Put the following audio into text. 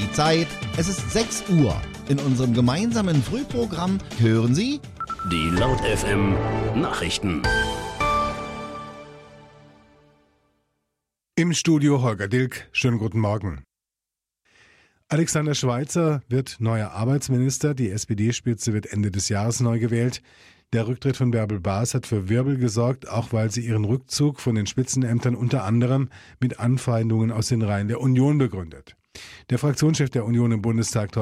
Die Zeit, es ist 6 Uhr. In unserem gemeinsamen Frühprogramm hören Sie die Laut FM Nachrichten. Im Studio Holger Dilk. Schönen guten Morgen. Alexander Schweitzer wird neuer Arbeitsminister. Die SPD-Spitze wird Ende des Jahres neu gewählt. Der Rücktritt von Bärbel Baas hat für Wirbel gesorgt, auch weil sie ihren Rückzug von den Spitzenämtern unter anderem mit Anfeindungen aus den Reihen der Union begründet. Der Fraktionschef der Union im Bundestag,